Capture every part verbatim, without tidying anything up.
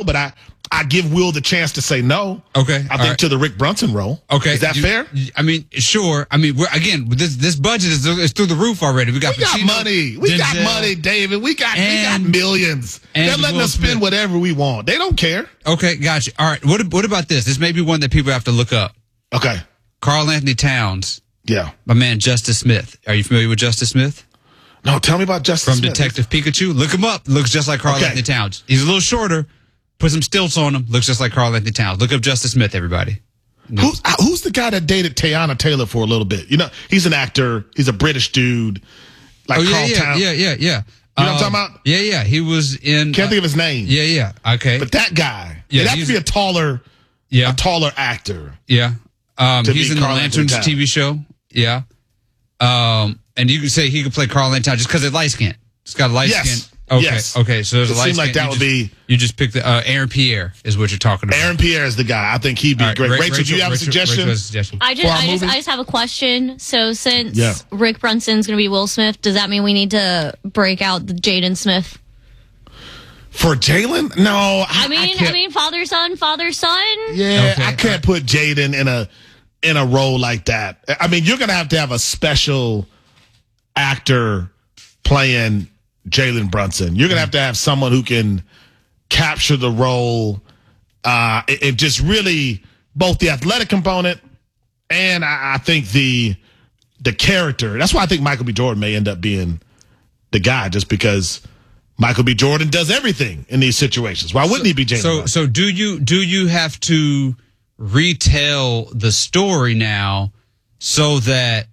but I, I give Will the chance to say no. Okay. I think right. to the Rick Brunson role. Okay. Is that you, fair? I mean, sure. I mean, we're, again, this this budget is, is through the roof already. We got we Pacino, got money. We Denzel, got money, David. We got and, we got millions. They're letting Will us spend Smith. whatever we want. They don't care. Okay, gotcha. All right. What what about this? This may be one that people have to look up. Okay. Karl Anthony Towns. Yeah. My man, Justice Smith. Are you familiar with Justice Smith? No, tell me about Justice From Smith. Detective Pikachu. Look him up. Looks just like Karl Okay. Anthony Towns. He's a little shorter. Put some stilts on him. Looks just like Karl Anthony Towns. Look up Justice Smith, everybody. Who's, who's the guy that dated Teyana Taylor for a little bit? You know, he's an actor. He's a British dude. Like oh, yeah, Carl yeah, Towns. yeah, yeah, yeah. You know what I'm talking about? Yeah, yeah. He was in. Can't uh, think of his name. Yeah, yeah. Okay. But that guy. Yeah, He'd have he's- to be a taller, yeah, a taller actor. yeah. Um, to he's be in the Karl Anthony Lanterns Towns. T V show. Yeah. Um, and you could say he could play Karl Anthony Towns just because it's light skin. It's got a light Yes. skin. Okay. Yes. Okay. So there's It a light seemed skin. like that you would just, be- You just picked the uh, Aaron Pierre is what you're talking about. Aaron Pierre is the guy. I think he'd be All right, great. Ra- Rachel, do you have a Rachel- suggestion? Rachel has a suggestion. I just, For our I just, movie? I just have a question. So since Yeah. Rick Brunson's going to be Will Smith, does that mean we need to break out the Jaden Smith? For Jalen? No. I, I mean, I, can't, mean, father son, father son. Yeah, Okay, I can't put Jaden in a in a role like that. I mean, you're going to have to have a special actor playing Jalen Brunson. You're going to have to have someone who can capture the role uh, and, and just really both the athletic component and I, I think the the character. That's why I think Michael B. Jordan may end up being the guy, just because Michael B. Jordan does everything in these situations. Why wouldn't he be Jalen So, Brunson? so do you do you have to retell the story now so that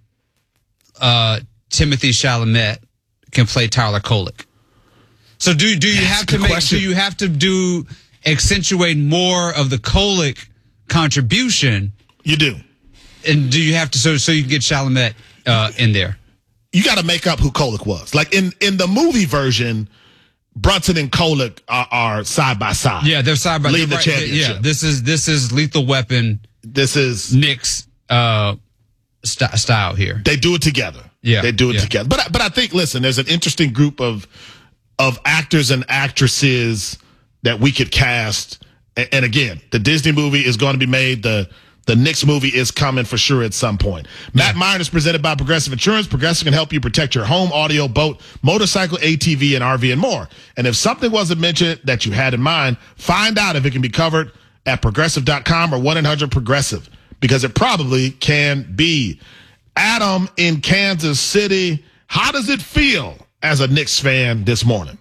uh, Timothy Chalamet can play Tyler Kolick? So do do you That's have a to good make question. do you have to do accentuate more of the Kolick contribution, You do. and do you have to so so you can get Chalamet uh, in there? You got to make up who Kolick was. Like in, in the movie version, Brunson and Kolick are, are side by side. Yeah, they're side by Lead the right, championship. Yeah, this is this is Lethal Weapon This is Nick's uh, st- style here. they do it together. Yeah, they do it yeah. together. But I- but I think listen, there's an interesting group of of actors and actresses that we could cast. And, and again, the Disney movie is going to be made. The The Knicks movie is coming for sure at some point. Matt Myron is presented by Progressive Insurance. Progressive can help you protect your home, audio, boat, motorcycle, A T V, and R V, and more. And if something wasn't mentioned that you had in mind, find out if it can be covered at progressive dot com or one eight hundred progressive, because it probably can be. Adam in Kansas City, how does it feel as a Knicks fan this morning?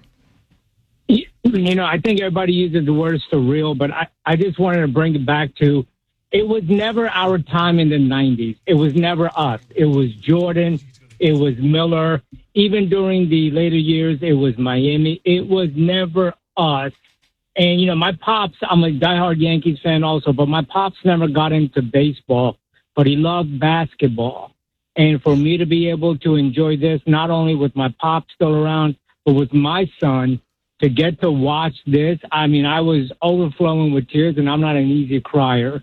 You know, I think everybody uses the word surreal, but I, I just wanted to bring it back to it was never our time in the nineties. It was never us. It was Jordan. It was Miller. Even during the later years, it was Miami. It was never us. And, you know, my pops, I'm a diehard Yankees fan also, but my pops never got into baseball, but he loved basketball. And for me to be able to enjoy this, not only with my pops still around, but with my son, to get to watch this, I mean, I was overflowing with tears, and I'm not an easy crier.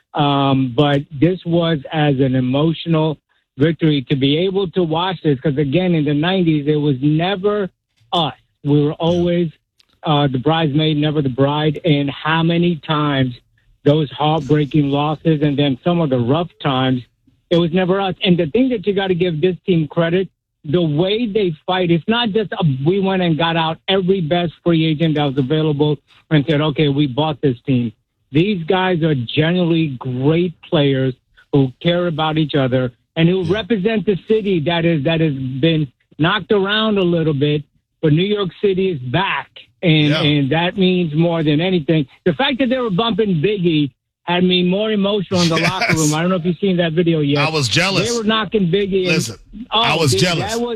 Um, but this was as an emotional victory to be able to watch this, because, again, in the nineties, it was never us. We were always uh, the bridesmaid, never the bride. And how many times those heartbreaking losses and then some of the rough times, it was never us. And the thing that you got to give this team credit, the way they fight, it's not just a, we went and got out every best free agent that was available and said, okay, we bought this team. These guys are generally great players who care about each other and who represent the city that is that has been knocked around a little bit, but New York City is back, and, Yeah. and that means more than anything. The fact that they were bumping Biggie had me more emotional in the Yes. locker room. I don't know if you've seen that video yet. I was jealous. They were knocking Biggie. And, Listen, oh, I was dude, jealous. That was,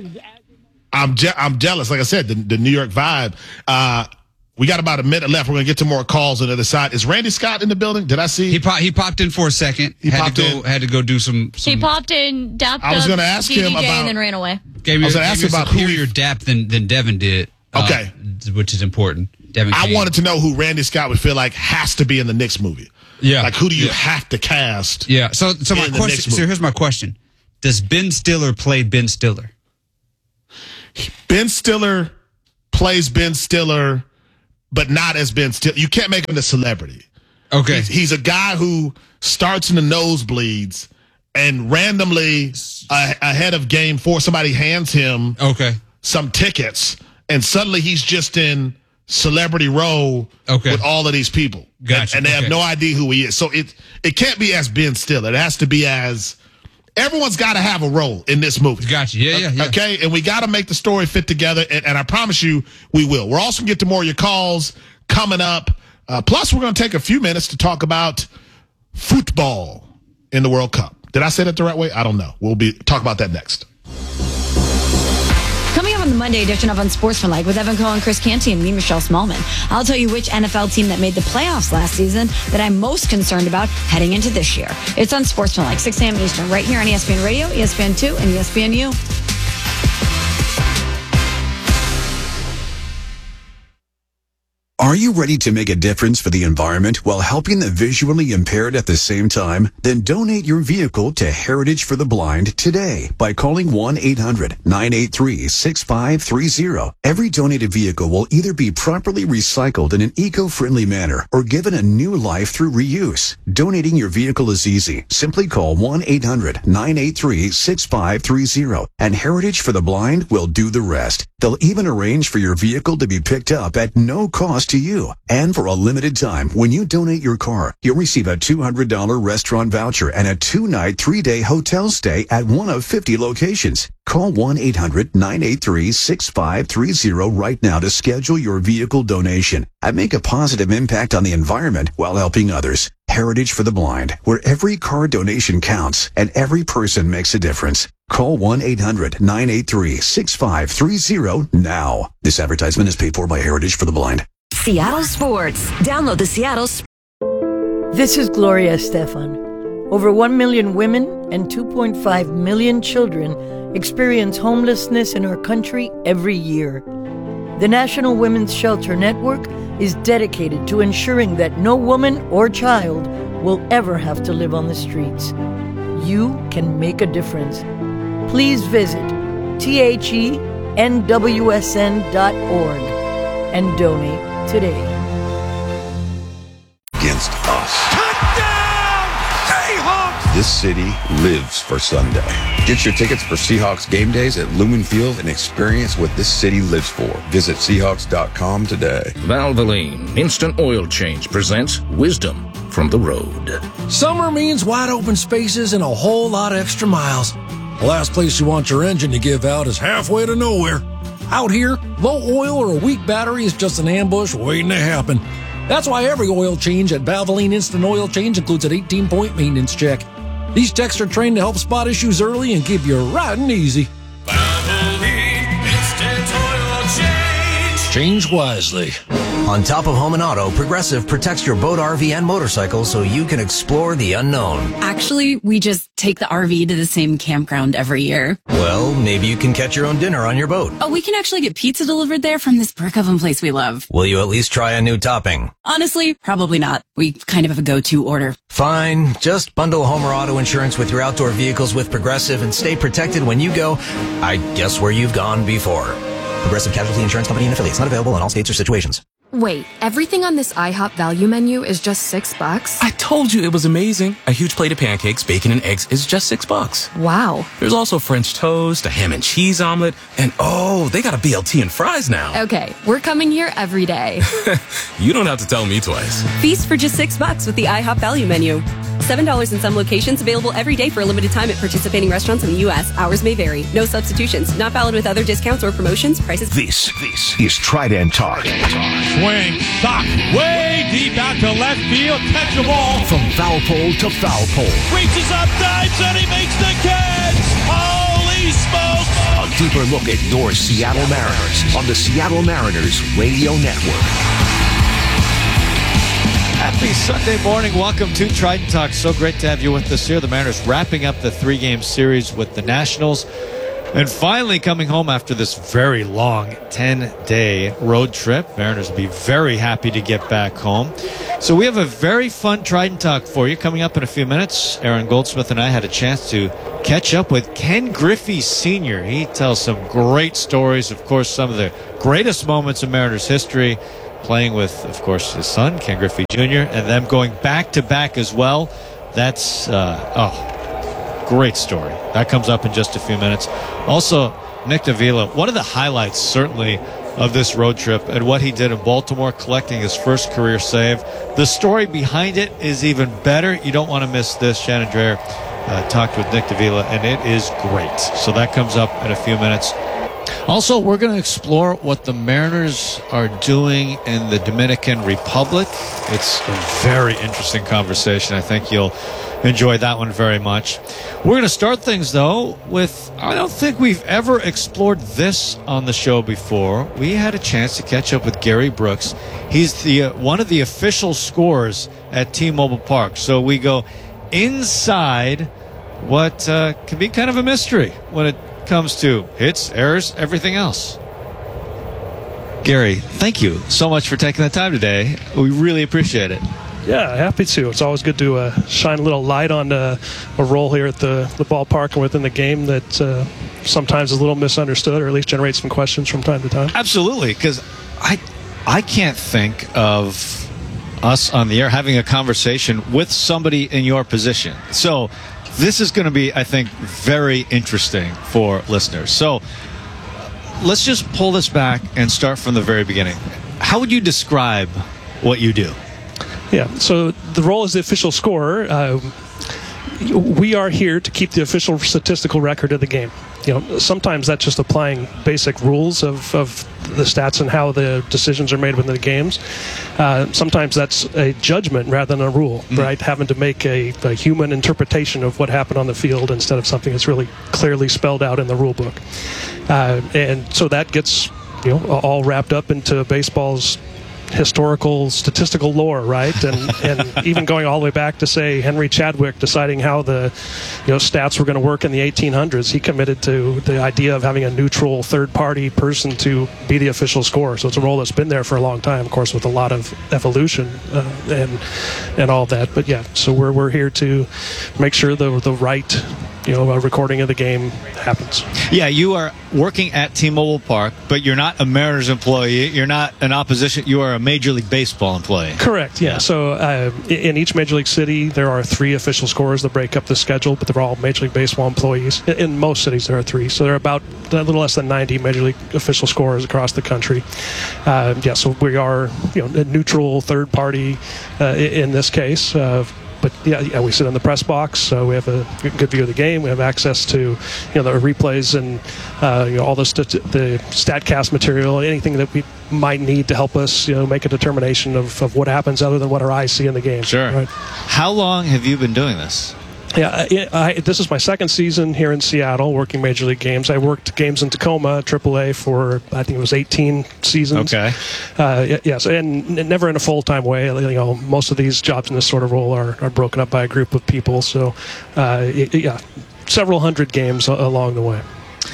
I'm je- I'm jealous. Like I said, the, the New York vibe. Uh, we got about a minute left. We're going to get to more calls on the other side. Is Randy Scott in the building? Did I see? He pop, he popped in for a second. He had popped to go in. had to go do some. some He popped in, dapped I was up gonna ask D D J, him about- and then ran away. Gave me, I was a- gonna gave ask me you a about who superior he- dap than than Devin did. Okay. uh, which is important. Devin. I King. wanted to know who Randy Scott would feel like has to be in the Knicks movie. Yeah. Like, who do you Yeah. have to cast? Yeah. So so my in the Knicks question. So movie? here's my question: does Ben Stiller play Ben Stiller? Ben Stiller plays Ben Stiller but not as Ben Stiller. You can't make him a celebrity. Okay. He's, he's a guy who starts in the nosebleeds and randomly uh, ahead of game four, somebody hands him Okay. some tickets, and suddenly he's just in celebrity row Okay. with all of these people. Gotcha. And, and they Okay. have no idea who he is. So it it can't be as Ben Stiller. It has to be as everyone's got to have a role in this movie. Gotcha. Yeah, yeah, yeah. Okay, and we got to make the story fit together, and, and I promise you we will. We're also going to get to more of your calls coming up. Uh, plus, we're going to take a few minutes to talk about football in the World Cup. Did I say that the right way? I don't know. We'll be talk about that next. Coming up on the Monday edition of Unsportsmanlike with Evan Cohen, Chris Canty, and me, Michelle Smallman, I'll tell you which N F L team that made the playoffs last season that I'm most concerned about heading into this year. It's Unsportsmanlike, six a.m. Eastern, right here on E S P N Radio, E S P N two, and E S P N U. Are you ready to make a difference for the environment while helping the visually impaired at the same time? Then donate your vehicle to Heritage for the Blind today by calling one eight hundred nine eight three six five three zero. Every donated vehicle will either be properly recycled in an eco-friendly manner or given a new life through reuse. Donating your vehicle is easy. Simply call one eight hundred nine eight three six five three zero and Heritage for the Blind will do the rest. They'll even arrange for your vehicle to be picked up at no cost to you. And for a limited time, when you donate your car, you'll receive a two hundred dollars restaurant voucher and a two-night, three-day hotel stay at one of fifty locations. Call one eight hundred nine eight three six five three zero right now to schedule your vehicle donation and make a positive impact on the environment while helping others. Heritage for the Blind, where every car donation counts and every person makes a difference. Call one eight hundred nine eight three six five three zero now. This advertisement is paid for by Heritage for the Blind. Seattle Sports. Download the Seattle Sports. This is Gloria Estefan. Over one million women and two point five million children experience homelessness in our country every year. The National Women's Shelter Network is dedicated to ensuring that no woman or child will ever have to live on the streets. You can make a difference. Please visit T H E N W S N dot org and donate today. Against us. Touchdown! Seahawks! This city lives for Sunday. Get your tickets for Seahawks game days at Lumen Field and experience what this city lives for. Visit Seahawks dot com today. Valvoline Instant Oil Change presents Wisdom from the Road. Summer means wide open spaces and a whole lot of extra miles. The last place you want your engine to give out is halfway to nowhere. Out here, low oil or a weak battery is just an ambush waiting to happen. That's why every oil change at Valvoline Instant Oil Change includes an eighteen-point maintenance check. These techs are trained to help spot issues early and keep you riding easy. Valvoline Instant Oil Change. Change wisely. On top of home and auto, Progressive protects your boat, R V, and motorcycle so you can explore the unknown. Actually, we just take the R V to the same campground every year. Well, maybe you can catch your own dinner on your boat. Oh, we can actually get pizza delivered there from this brick oven place we love. Will you at least try a new topping? Honestly, probably not. We kind of have a go-to order. Fine. Just bundle home or auto insurance with your outdoor vehicles with Progressive and stay protected when you go, I guess, where you've gone before. Progressive Casualty Insurance Company and affiliates. Not available in all states or situations. Wait, everything on this IHOP value menu is just six bucks? I told you it was amazing. A huge plate of pancakes, bacon, and eggs is just six bucks. Wow. There's also French toast, a ham and cheese omelet, and oh, they got a B L T and fries now. Okay, we're coming here every day. You don't have to tell me twice. Feast for just six bucks with the IHOP value menu. Seven dollars in some locations, available every day for a limited time at participating restaurants in the U S. Hours may vary. No substitutions. Not valid with other discounts or promotions. Prices. This, this is Trident Talk. Swing, stop, way deep out to left field, catch a ball. From foul pole to foul pole. Reaches up, dives, and he makes the catch. Holy smokes. A deeper look at your Seattle Mariners on the Seattle Mariners Radio Network. Happy Sunday morning. Welcome to Trident Talk. So great to have you with us here. The Mariners wrapping up the three-game series with the Nationals and finally coming home after this very long ten-day road trip. Mariners will be very happy to get back home. So we have a very fun Trident Talk for you coming up in a few minutes. Aaron Goldsmith and I had a chance to catch up with Ken Griffey Senior He tells some great stories, of course, some of the greatest moments in Mariners history. playing with, of course, his son, Ken Griffey Junior, and them going back-to-back as well. That's, uh, oh, great story. That comes up in just a few minutes. Also, Nick Davila, one of the highlights, certainly, of this road trip and what he did in Baltimore, collecting his first career save. The story behind it is even better. You don't want to miss this. Shannon Drayer uh, talked with Nick Davila, and it is great. So that comes up in a few minutes. Also, we're going to explore what the Mariners are doing in the Dominican Republic. It's a very interesting conversation. I think you'll enjoy that one very much. We're going to start things, though, with, I don't think we've ever explored this on the show before. We had a chance to catch up with Gary Brooks. He's the uh, one of the official scorers at T-Mobile Park. So we go inside what uh, can be kind of a mystery when it comes to hits, errors, everything else. Gary, thank you so much for taking the time today. We really appreciate it. Yeah, happy to. It's always good to uh, shine a little light on uh, a role here at the, the ballpark and within the game that uh, sometimes is a little misunderstood, or at least generates some questions from time to time. Absolutely, because I, I can't think of us on the air having a conversation with somebody in your position. So this is going to be, I think, very interesting for listeners. So let's just pull this back and start from the very beginning. How would you describe what you do? Yeah, so the role as the official scorer, uh, we are here to keep the official statistical record of the game. You know, sometimes that's just applying basic rules of, of the stats and how the decisions are made within the games. Uh, sometimes that's a judgment rather than a rule, mm. right? Having to make a, a human interpretation of what happened on the field instead of something that's really clearly spelled out in the rule book. Uh, and so that gets, you know, all wrapped up into baseball's historical statistical lore, right? And and even going all the way back to, say, Henry Chadwick deciding how the you know stats were going to work in the eighteen hundreds, he committed to the idea of having a neutral third-party person to be the official scorer. So it's a role that's been there for a long time, of course, with a lot of evolution uh, and and all that. But yeah, so we're we're here to make sure the the right you know a recording of the game happens. Yeah, you are working at T-Mobile Park, but you're not a Mariners employee. You're not an opposition. You are a Major League Baseball employee. Correct, yeah. yeah. So uh, in each Major League city, there are three official scorers that break up the schedule, but they're all Major League Baseball employees. In most cities, there are three. So there are about a little less than ninety Major League official scorers across the country. Uh, yeah, so we are you know a neutral third party uh, in this case. Uh, But yeah, yeah, we sit in the press box, so we have a good view of the game. We have access to, you know, the replays and uh, you know all the st- the StatCast material, anything that we might need to help us, you know, make a determination of, of what happens other than what our eyes see in the game. Sure. Right? How long have you been doing this? Yeah, I, I, this is my second season here in Seattle working Major League games. I worked games in Tacoma, triple A, for I think it was eighteen seasons. Okay. Uh, yes, and never in a full-time way. You know, most of these jobs in this sort of role are, are broken up by a group of people. So, uh, it, yeah, several hundred games along the way.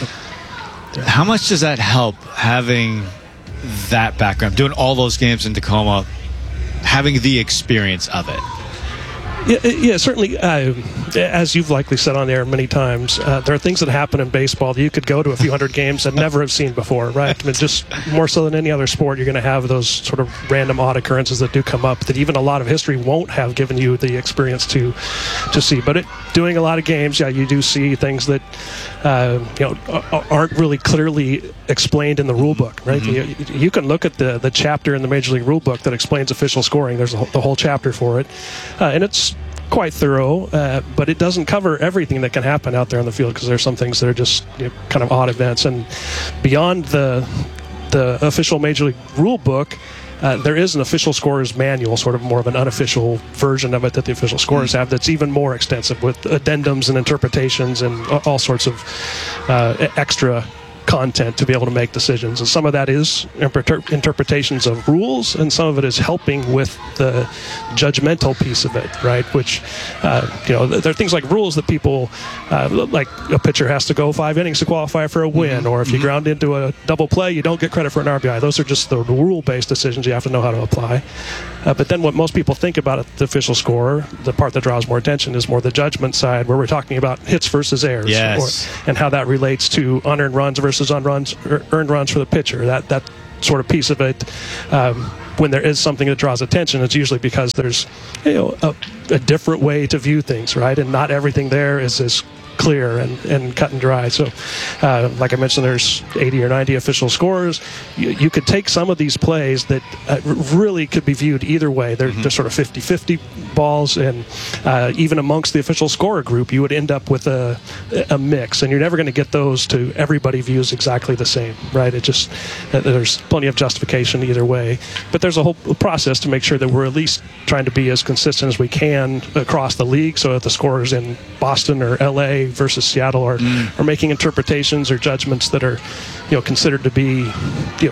How much does that help, having that background, doing all those games in Tacoma, having the experience of it? Yeah, yeah, certainly. Uh, as you've likely said on air many times, uh, there are things that happen in baseball that you could go to a few hundred games and never have seen before, right? I mean, just more so than any other sport, you're going to have those sort of random odd occurrences that do come up that even a lot of history won't have given you the experience to to see. But it, doing a lot of games, yeah, you do see things that uh, you know aren't really clearly explained in the rule book, right? Mm-hmm. You, you can look at the the chapter in the Major League rule book that explains official scoring. There's a, the whole chapter for it, uh, and it's quite thorough, uh, but it doesn't cover everything that can happen out there on the field, because there's some things that are just you know, kind of odd events. And beyond the the official Major League rule book, uh, there is an official scorer's manual, sort of more of an unofficial version of it that the official scorers have, that's even more extensive with addendums and interpretations and all sorts of uh, extra content to be able to make decisions. And some of that is interpre- interpretations of rules, and some of it is helping with the judgmental piece of it, right? Which, uh, you know, there are things like rules that people, uh, like a pitcher has to go five innings to qualify for a win, mm-hmm. or if you mm-hmm. ground into a double play, you don't get credit for an R B I. Those are just the rule-based decisions you have to know how to apply. Uh, but then what most people think about the official scorer, the part that draws more attention, is more the judgment side, where we're talking about hits versus errors, yes. or, and how that relates to unearned runs versus on runs, earned runs for the pitcher. That that sort of piece of it, um, when there is something that draws attention, it's usually because there's, you know, a, a different way to view things, right? And not everything there is as clear and, and cut and dry. So, uh, like I mentioned, there's eighty or ninety official scores. You, you could take some of these plays that uh, really could be viewed either way. They're, mm-hmm. they're sort of fifty-fifty balls, and uh, even amongst the official scorer group, you would end up with a, a mix, and you're never going to get those to everybody views exactly the same, right? It just, uh, there's plenty of justification either way. But there's a whole process to make sure that we're at least trying to be as consistent as we can across the league, so that the scorers in Boston or L A versus Seattle are, mm. are making interpretations or judgments that are, you know, considered to be, you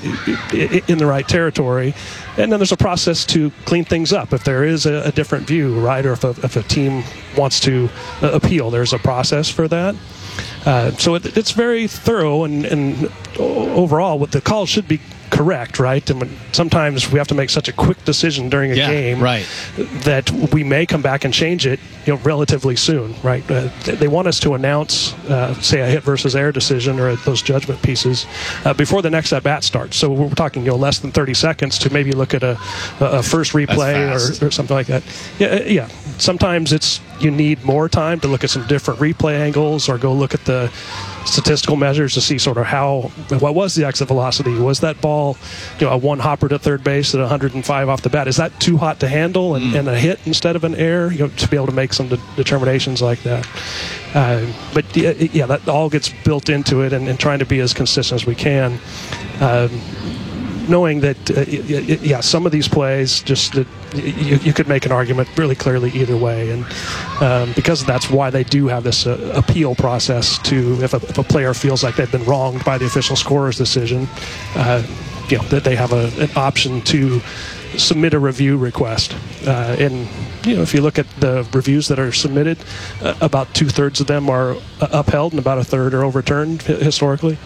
know, in the right territory. And then there's a process to clean things up if there is a, a different view, right? Or if a, if a team wants to uh, appeal, there's a process for that. Uh, so it, it's very thorough, and, and overall, what the call should be correct, right? And when, sometimes we have to make such a quick decision during a yeah, game, right. that we may come back and change it, you know, relatively soon, right? Uh, they want us to announce, uh, say, a hit versus error decision or those judgment pieces uh, before the next at bat starts. So we're talking, you know, less than thirty seconds to maybe look at a, a first replay or, or something like that. Yeah, yeah. Sometimes it's you need more time to look at some different replay angles or go look at the statistical measures to see sort of how, what was the exit velocity? Was that ball, you know, a one hopper to third base at one hundred five off the bat? Is that too hot to handle and, mm. and a hit instead of an error? You know, to be able to make some de- determinations like that. Uh, but yeah, yeah, that all gets built into it, and, and trying to be as consistent as we can. Um, knowing that, uh, yeah, some of these plays just that you, you could make an argument really clearly either way, and um, because that's why they do have this uh, appeal process to if a, if a player feels like they've been wronged by the official scorer's decision, uh, you know, that they have a, an option to submit a review request. Uh, and you know, if you look at the reviews that are submitted, uh, about two thirds of them are uh, upheld, and about a third are overturned historically.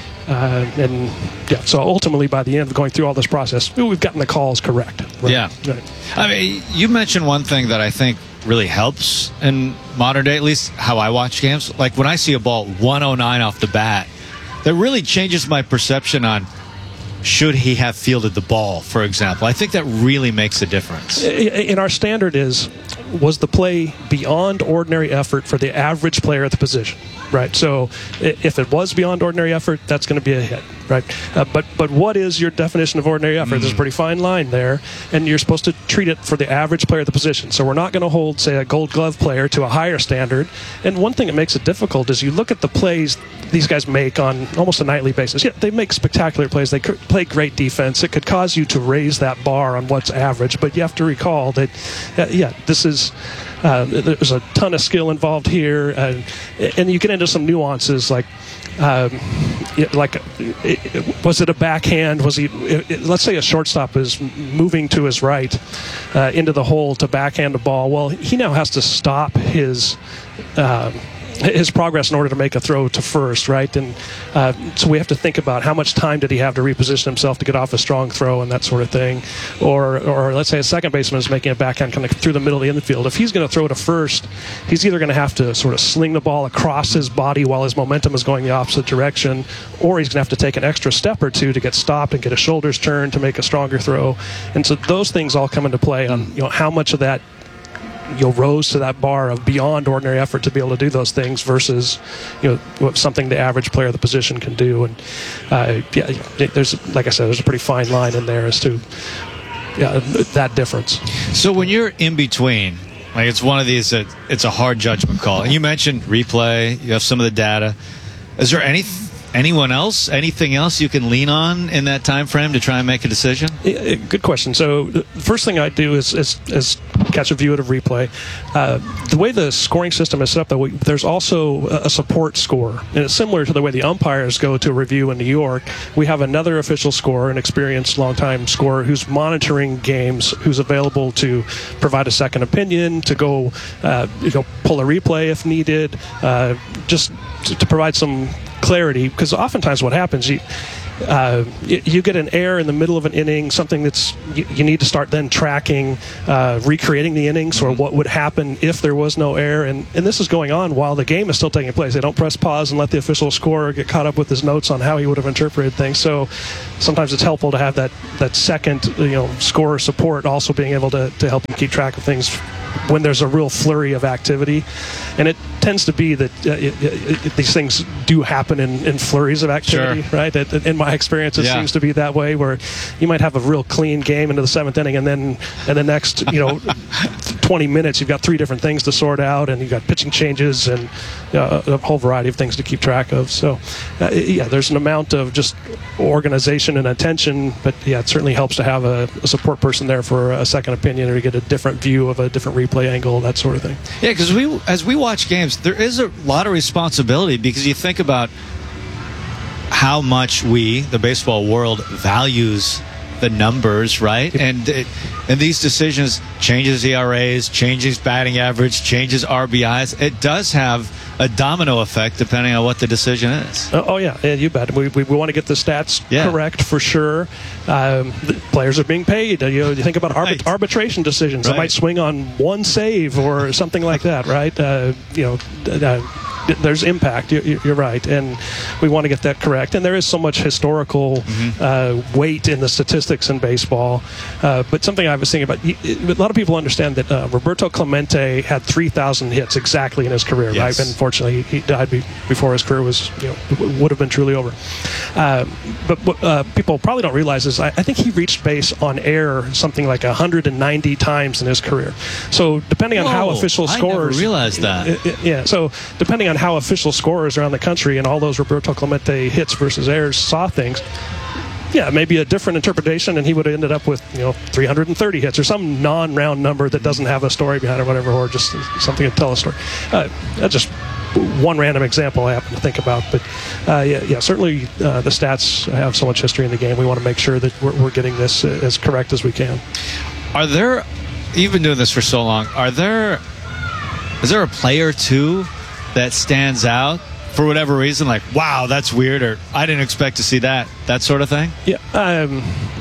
Uh, and yeah, so ultimately, by the end of going through all this process, we've gotten the calls correct. Right? Yeah. Right. I mean, you mentioned one thing that I think really helps in modern day, at least how I watch games. Like when I see a ball one oh nine off the bat, that really changes my perception on should he have fielded the ball, for example. I think that really makes a difference. And our standard is, was the play beyond ordinary effort for the average player at the position? Right. So if it was beyond ordinary effort, that's going to be a hit. Right. Uh, but but what is your definition of ordinary effort? Mm. There's a pretty fine line there, and you're supposed to treat it for the average player at the position. So we're not going to hold, say, a Gold Glove player to a higher standard. And one thing that makes it difficult is you look at the plays these guys make on almost a nightly basis. Yeah, they make spectacular plays. They play great defense. It could cause you to raise that bar on what's average. But you have to recall that, uh, yeah, this is. Uh, there's a ton of skill involved here, uh, and you get into some nuances like, um, like, was it a backhand? Was he? It, let's say a shortstop is moving to his right uh, into the hole to backhand the ball. Well, he now has to stop his. Um, his progress in order to make a throw to first, right? And uh, so we have to think about how much time did he have to reposition himself to get off a strong throw and that sort of thing. Or, or let's say a second baseman is making a backhand kind of through the middle of the infield. If he's going to throw to first, he's either going to have to sort of sling the ball across his body while his momentum is going the opposite direction, or he's going to have to take an extra step or two to get stopped and get his shoulders turned to make a stronger throw. And so those things all come into play on, you know, how much of that you know, rose to that bar of beyond ordinary effort to be able to do those things versus, you know, what something the average player of the position can do. And uh, yeah, there's, like I said, there's a pretty fine line in there as to yeah, that difference. So when you're in between, like it's one of these that it's a hard judgment call, and you mentioned replay, you have some of the data. Is there any anyone else, anything else you can lean on in that time frame to try and make a decision? Good question. So the first thing I do is, is, is catch a view of replay. Uh, the way the scoring system is set up, though, we, there's also a support score. And it's similar to the way the umpires go to a review in New York. We have another official scorer, an experienced long-time scorer who's monitoring games, who's available to provide a second opinion, to go uh, you know, pull a replay if needed, uh, just to, to provide some clarity, because oftentimes what happens, you, uh, you, you get an error in the middle of an inning, something that's you, you need to start then tracking, uh, recreating the innings or what would happen if there was no error. And, and this is going on while the game is still taking place. They don't press pause and let the official scorer get caught up with his notes on how he would have interpreted things. So sometimes it's helpful to have that, that second, you know, scorer support also being able to, to help you keep track of things when there's a real flurry of activity. And it tends to be that uh, it, it, it, these things do happen in, in flurries of activity, Sure. right? It, in my experience, it Yeah. seems to be that way, where you might have a real clean game into the seventh inning, and then in the next, you know, twenty minutes, you've got three different things to sort out, and you've got pitching changes and uh, a whole variety of things to keep track of. So, uh, yeah, there's an amount of just organization and attention, but yeah, it certainly helps to have a, a support person there for a second opinion or to get a different view of a different replay angle, that sort of thing. Yeah, because we, as we watch games, there is a lot of responsibility because you think about how much we, the baseball world, values the numbers, right? And it, and these decisions changes E R As, changes batting average, changes R B Is. It does have a domino effect depending on what the decision is. Uh, oh yeah, yeah, you bet. We, we, we want to get the stats Yeah. correct for sure. Um, the players are being paid. Uh, you know, you think about arbit- Right. arbitration decisions. Right. It might swing on one save or something like that, right? Uh, you know. Uh, there's impact. You- You're right, and we want to get that correct. And there is so much historical Mm-hmm. uh, weight in the statistics in baseball. Uh, but something I was thinking about, a lot of people understand that uh, Roberto Clemente had three thousand hits exactly in his career, Yes. right? And unfortunately, he died be- before his career was, you know, would have been truly over. Uh, but what uh, people probably don't realize is I, I think he reached base on air something like one hundred ninety times in his career. So depending on how Whoa, official I scores, never realized that. Uh, uh, yeah. So depending on how official scorers around the country and all those Roberto Clemente hits versus errors saw things, yeah, maybe a different interpretation, and he would have ended up with, you know, three hundred thirty hits or some non-round number that doesn't have a story behind it or whatever, or just something to tell a story. Uh, that's just one random example I happen to think about. But uh, yeah, yeah, certainly uh, the stats have so much history in the game. We want to make sure that we're, we're getting this uh, as correct as we can. Are there, you've been doing this for so long, are there, is there a player, too, that stands out for whatever reason, like, wow, that's weird, or I didn't expect to see that, that sort of thing? Yeah. Um,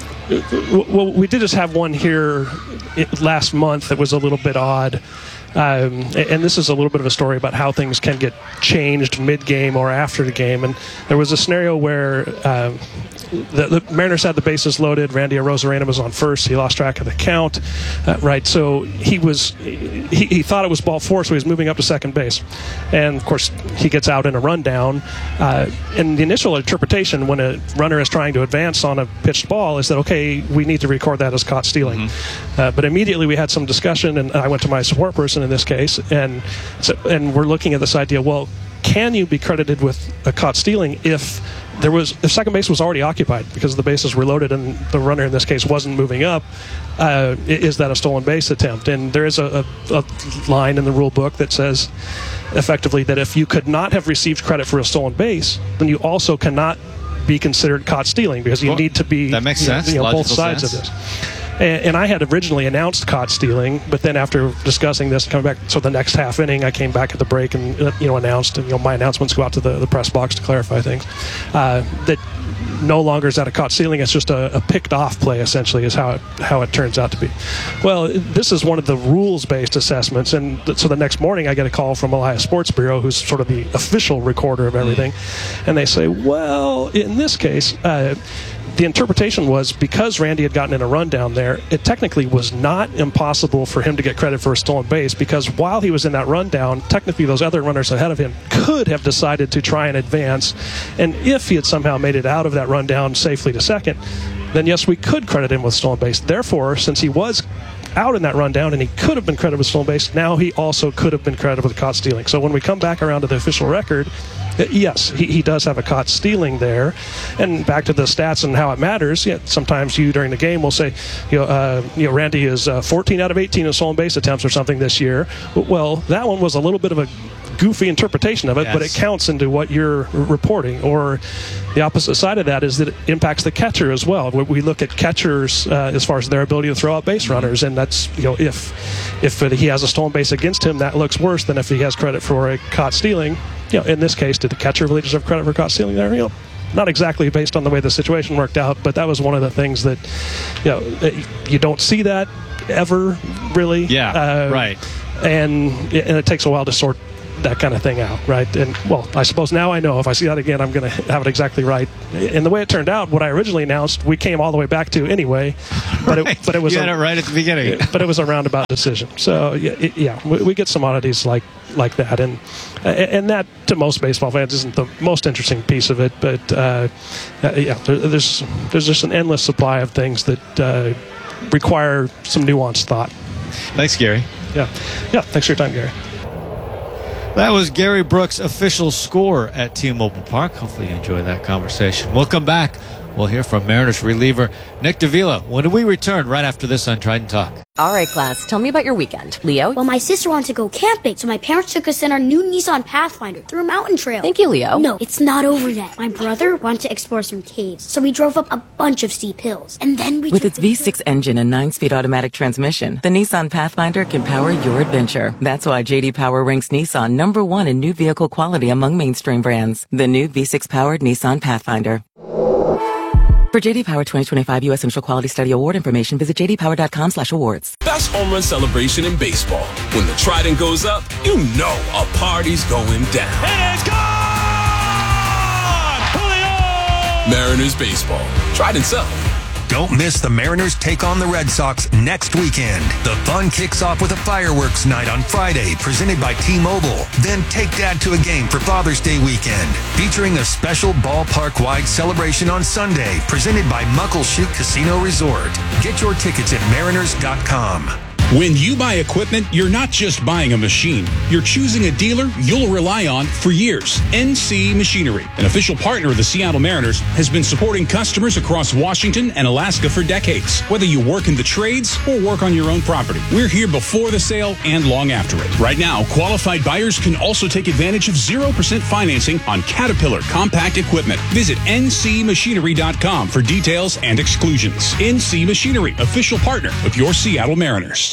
well, we did just have one here last month that was a little bit odd. Um, and this is a little bit of a story about how things can get changed mid-game or after the game. And there was a scenario where um, the, the Mariners had the bases loaded. Randy Arozarena was on first. He lost track of the count, uh, right? So he was he, he thought it was ball four, so he was moving up to second base. And, of course, he gets out in a rundown. Uh, and the initial interpretation when a runner is trying to advance on a pitched ball is that, okay, we need to record that as caught stealing. Mm-hmm. Uh, but immediately we had some discussion, and I went to my support person in this case, and so, and we're looking at this idea, well, can you be credited with a caught stealing if there was if second base was already occupied because the bases were loaded and the runner in this case wasn't moving up? Uh, is that a stolen base attempt? And there is a, a, a line in the rule book that says effectively that if you could not have received credit for a stolen base, then you also cannot be considered caught stealing because you well, need to be that makes you know, sense. You know, both sides sense. of this. And, and I had originally announced caught stealing, but then after discussing this, coming back, so the next half inning, I came back at the break and you know announced, and you know my announcements go out to the, the press box to clarify things. Uh, that no longer is that a caught stealing; it's just a, a picked off play. Essentially, is how it how it turns out to be. Well, this is one of the rules based assessments, and th- so the next morning I get a call from Elias Sports Bureau, who's sort of the official recorder of everything, mm. and they say, well, in this case. Uh, The interpretation was because Randy had gotten in a rundown there, it technically was not impossible for him to get credit for a stolen base because while he was in that rundown, technically those other runners ahead of him could have decided to try and advance. And if he had somehow made it out of that rundown safely to second, then yes, we could credit him with stolen base. Therefore, since he was out in that rundown and he could have been credited with stolen base, now he also could have been credited with caught stealing. So when we come back around to the official record, yes, he, he does have a caught stealing there. And back to the stats and how it matters, yeah, sometimes you during the game will say, you know, uh, you know Randy is uh, fourteen out of eighteen in stolen base attempts or something this year. Well, that one was a little bit of a goofy interpretation of it, yes. But it counts into what you're reporting. Or the opposite side of that is that it impacts the catcher as well. We look at catchers uh, as far as their ability to throw out base runners, and that's, you know, if if he has a stolen base against him, that looks worse than if he has credit for a caught stealing. You know, in this case, did the catcher really deserve credit for caught stealing there? You know, not exactly based on the way the situation worked out, but that was one of the things that, you know, you don't see that ever really. Yeah, uh, right. And, and it takes a while to sort that kind of thing out, right? And, well, I suppose now I know if I see that again, I'm going to have it exactly right. And the way it turned out, what I originally announced, we came all the way back to anyway. But right. it, but it was you had a, it right at the beginning. But it was a roundabout decision. So, yeah, it, yeah we, we get some oddities like like that. And and that, to most baseball fans, isn't the most interesting piece of it. But, uh, yeah, there, there's, there's just an endless supply of things that uh, require some nuanced thought. Thanks, Gary. Yeah. Yeah, thanks for your time, Gary. That was Gary Brooks' official score at T-Mobile Park. Hopefully you enjoyed that conversation. We'll come back. We'll hear from Mariners reliever Nick Davila when we return right after this on Trident Talk. All right, class, tell me about your weekend. Leo? Well, my sister wanted to go camping, so my parents took us in our new Nissan Pathfinder through a mountain trail. Thank you, Leo. No, it's not over yet. My brother wanted to explore some caves, so we drove up a bunch of steep hills. And then we... With its V six engine and nine-speed automatic transmission, the Nissan Pathfinder can power your adventure. That's why J D Power ranks Nissan number one in new vehicle quality among mainstream brands. The new V six-powered Nissan Pathfinder. For J D Power twenty twenty-five U S Initial Quality Study Award information, visit j d power dot com slash awards. Best home run celebration in baseball. When the Trident goes up, you know a party's going down. It is gone! Julio! Mariners baseball. Trident South. Don't miss the Mariners take on the Red Sox next weekend. The fun kicks off with a fireworks night on Friday, presented by T-Mobile. Then take Dad to a game for Father's Day weekend, featuring a special ballpark-wide celebration on Sunday, presented by Muckleshoot Casino Resort. Get your tickets at mariners dot com. When you buy equipment, you're not just buying a machine. You're choosing a dealer you'll rely on for years. N C Machinery, an official partner of the Seattle Mariners, has been supporting customers across Washington and Alaska for decades. Whether you work in the trades or work on your own property, we're here before the sale and long after it. Right now, qualified buyers can also take advantage of zero percent financing on Caterpillar compact equipment. Visit n c machinery dot com for details and exclusions. N C Machinery, official partner of your Seattle Mariners.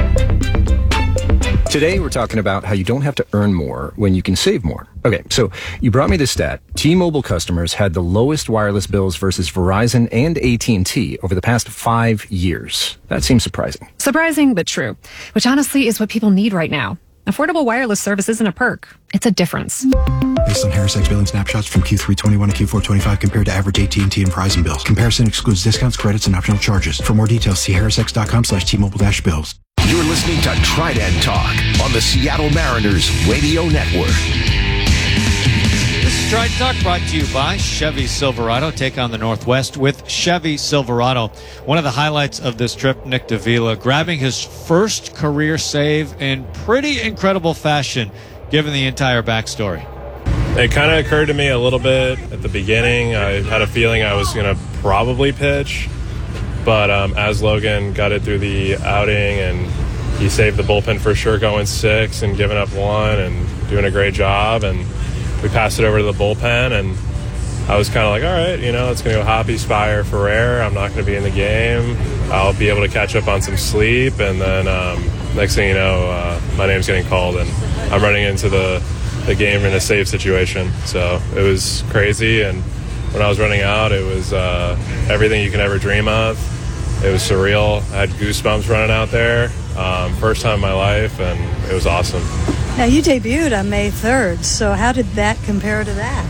Today, we're talking about how you don't have to earn more when you can save more. Okay, so you brought me this stat. T-Mobile customers had the lowest wireless bills versus Verizon and A T and T over the past five years. That seems surprising. Surprising, but true. Which honestly is what people need right now. Affordable wireless service isn't a perk. It's a difference. Based on Harris X billing snapshots from Q three twenty-one to Q four twenty-five compared to average A T and T and Verizon bills. Comparison excludes discounts, credits, and optional charges. For more details, see harris x dot com slash T Mobile dash bills. You're listening to Trident Talk on the Seattle Mariners Radio Network. This is Trident Talk brought to you by Chevy Silverado. Take on the Northwest with Chevy Silverado. One of the highlights of this trip, Nick Davila grabbing his first career save in pretty incredible fashion, given the entire backstory. It kind of occurred to me a little bit at the beginning. I had a feeling I was going to probably pitch. But um, as Logan got it through the outing and he saved the bullpen for sure going six and giving up one and doing a great job, and we passed it over to the bullpen, and I was kind of like, all right, you know, it's going to go Hoppy, Spire, Ferrer. I'm not going to be in the game. I'll be able to catch up on some sleep, and then um, next thing you know, uh, my name's getting called, and I'm running into the, the game in a save situation. So it was crazy, and when I was running out, it was uh, everything you can ever dream of. It was surreal. I had goosebumps running out there. Um, first time in my life, and it was awesome. Now, you debuted on May third, so how did that compare to that?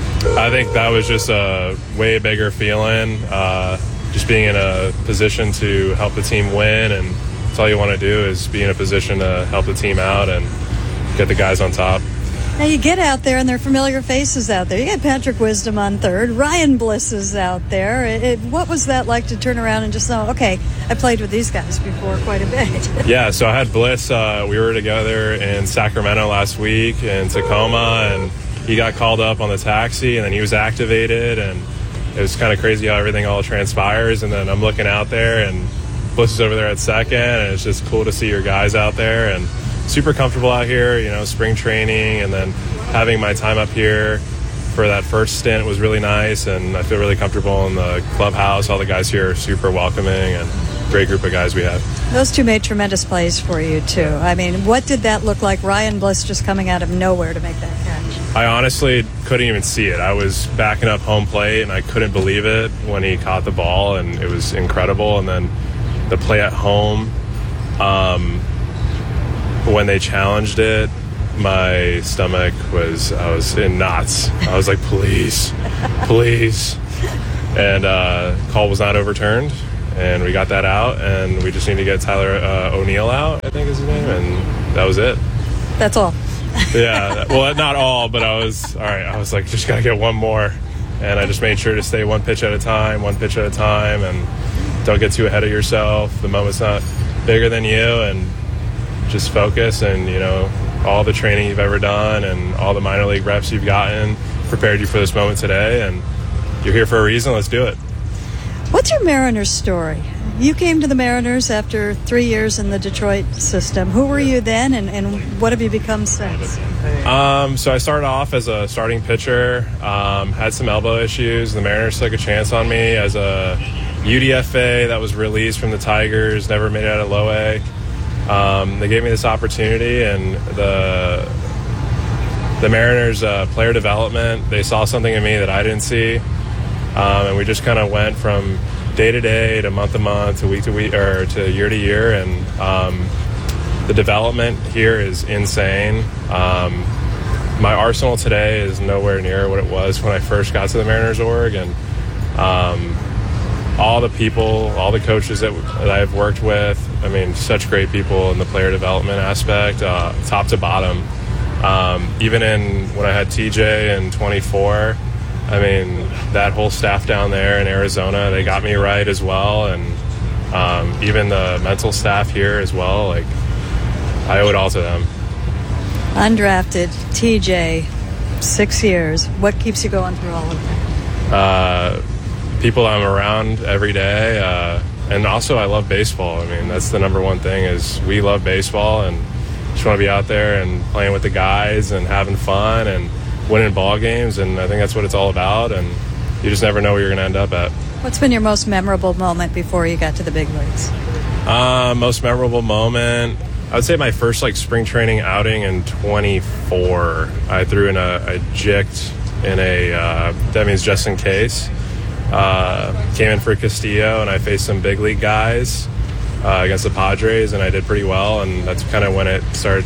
I think that was just a way bigger feeling. Uh, just being in a position to help the team win, and that's all you want to do is be in a position to help the team out and get the guys on top. Now, you get out there, and there are familiar faces out there. You got Patrick Wisdom on third. Ryan Bliss is out there. It, it, what was that like to turn around and just know, okay, I played with these guys before quite a bit? Yeah, so I had Bliss. Uh, we were together in Sacramento last week in Tacoma, and he got called up on the taxi, and then he was activated, and it was kind of crazy how everything all transpires. And then I'm looking out there, and Bliss is over there at second, and it's just cool to see your guys out there, and super comfortable out here, you know, spring training, and then having my time up here for that first stint was really nice, and I feel really comfortable in the clubhouse. All the guys here are super welcoming, and great group of guys we have. Those two made tremendous plays for you, too. I mean, what did that look like? Ryan Bliss just coming out of nowhere to make that catch. I honestly couldn't even see it. I was backing up home plate, and I couldn't believe it when he caught the ball, and it was incredible. And then the play at home, um, when they challenged it, my stomach was, I was in knots. I was like, please, please. And uh, call was not overturned, and we got that out, and we just need to get Tyler uh, O'Neill out, I think is his name, and that was it. That's all. Yeah, well, not all, but I was, all right, I was like, just got to get one more. And I just made sure to stay one pitch at a time, one pitch at a time, and don't get too ahead of yourself. The moment's not bigger than you, and just focus. And, you know, all the training you've ever done and all the minor league reps you've gotten prepared you for this moment today, and you're here for a reason. Let's do it. What's your Mariners story? You came to the Mariners after three years in the Detroit system. Who were you then, and, and what have you become since? Um, so I started off as a starting pitcher, um, had some elbow issues. The Mariners took a chance on me as a U D F A that was released from the Tigers, never made it out of low A. Um, they gave me this opportunity, and the the Mariners uh, player development, they saw something in me that I didn't see, um, and we just kind of went from day to day to month to month to week to week or to year to year, and um, the development here is insane. Um, my arsenal today is nowhere near what it was when I first got to the Mariners org, and um, all the people, all the coaches that, that I've worked with, I mean, such great people in the player development aspect, uh, top to bottom. Um, even in when I had T J in twenty-four, I mean, that whole staff down there in Arizona, they got me right as well. And um, even the mental staff here as well, like, I owe it all to them. Undrafted, T J, six years. What keeps you going through all of that? Uh, people I'm around every day. Uh, and also I love baseball. I mean, that's the number one thing is we love baseball, and just want to be out there and playing with the guys and having fun and winning ball games, and I think that's what it's all about, and you just never know where you're going to end up at. What's been your most memorable moment before you got to the big leagues? Uh, most memorable moment, I would say my first like spring training outing in twenty-four. I threw in a, a jicked in a, uh, that means just in case. Uh, came in for Castillo, and I faced some big league guys uh, against the Padres, and I did pretty well, and that's kind of when it started.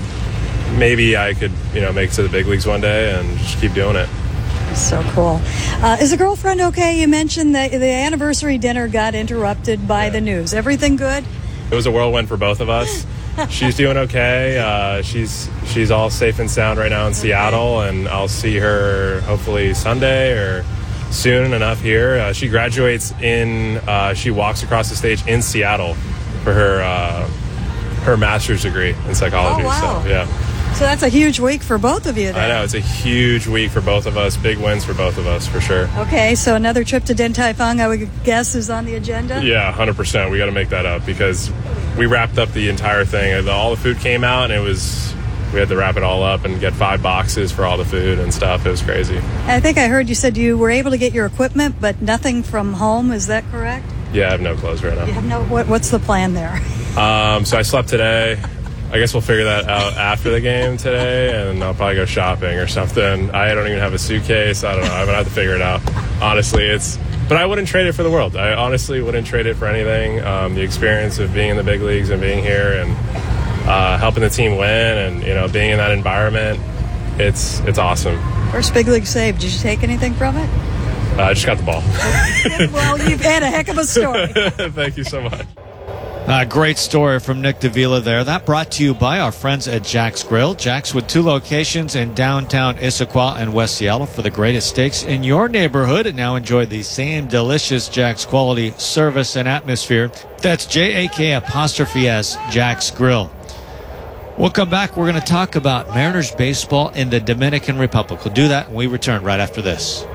Maybe I could, you know, make it to the big leagues one day and just keep doing it. So cool. Uh, is the girlfriend okay? You mentioned that the anniversary dinner got interrupted by yeah. the news. Everything good? It was a whirlwind for both of us. She's doing okay. Uh, she's she's all safe and sound right now in okay. Seattle, and I'll see her hopefully Sunday or soon enough here. Uh, she graduates in, uh, she walks across the stage in Seattle for her uh, her master's degree in psychology. Oh, wow. So, yeah. So that's a huge week for both of you then. I know, it's a huge week for both of us. Big wins for both of us, for sure. Okay, so another trip to Din Tai Fung, I would guess, is on the agenda? Yeah, one hundred percent. We got to make that up because we wrapped up the entire thing. All the food came out, and it was, we had to wrap it all up and get five boxes for all the food and stuff. It was crazy. I think I heard you said you were able to get your equipment, but nothing from home. Is that correct? Yeah, I have no clothes right now. You have no, what, what's the plan there? Um, so I slept today. I guess we'll figure that out after the game today, and I'll probably go shopping or something. I don't even have a suitcase. I don't know. I'm going to have to figure it out. Honestly, it's... But I wouldn't trade it for the world. I honestly wouldn't trade it for anything. Um, the experience of being in the big leagues and being here and uh, helping the team win and, you know, being in that environment, it's it's awesome. First big league save. Did you take anything from it? Uh, I just got the ball. Well, you've had a heck of a story. Thank you so much. Uh, great story from Nick Davila there. That brought to you by our friends at Jack's Grill. Jack's with two locations in downtown Issaquah and West Seattle for the greatest steaks in your neighborhood. And now enjoy the same delicious Jack's quality service and atmosphere. That's J A K apostrophe S, Jack's Grill. We'll come back. We're going to talk about Mariners baseball in the Dominican Republic. We'll do that when we return right after this.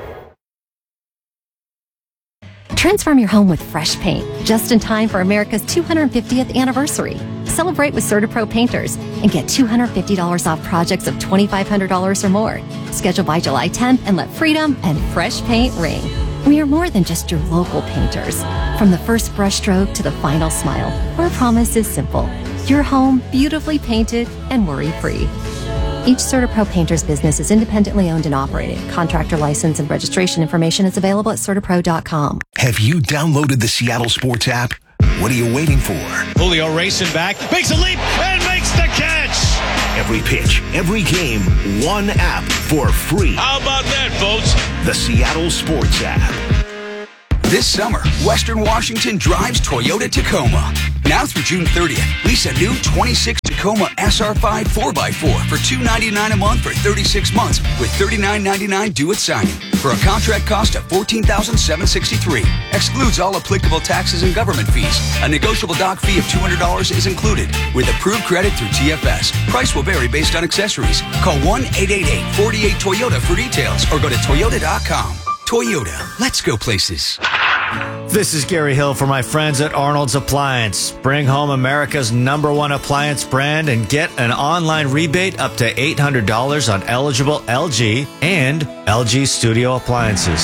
Transform your home with fresh paint, just in time for America's two hundred fiftieth anniversary. Celebrate with CertaPro Painters and get two hundred fifty dollars off projects of twenty-five hundred dollars or more. Schedule by July tenth and let freedom and fresh paint ring. We are more than just your local painters. From the first brushstroke to the final smile, our promise is simple. Your home beautifully painted and worry-free. Each CertaPro Painters business is independently owned and operated. Contractor license and registration information is available at Certapro dot com. Have you downloaded the Seattle Sports app? What are you waiting for? Julio racing back, makes a leap, and makes the catch. Every pitch, every game, one app for free. How about that, folks? The Seattle Sports app. This summer, Western Washington drives Toyota Tacoma. Now through June thirtieth, lease a new twenty-six Tacoma S R five four by four for two hundred ninety-nine dollars a month for thirty-six months with thirty-nine ninety-nine due at signing for a contract cost of fourteen thousand seven hundred sixty-three dollars. Excludes all applicable taxes and government fees. A negotiable dock fee of two hundred dollars is included with approved credit through T F S. Price will vary based on accessories. Call one eight eight eight, four eight Toyota for details or go to Toyota dot com. Toyota, let's go places. This is Gary Hill for my friends at Arnold's Appliance. Bring home America's number one appliance brand and get an online rebate up to eight hundred dollars on eligible L G and L G Studio appliances.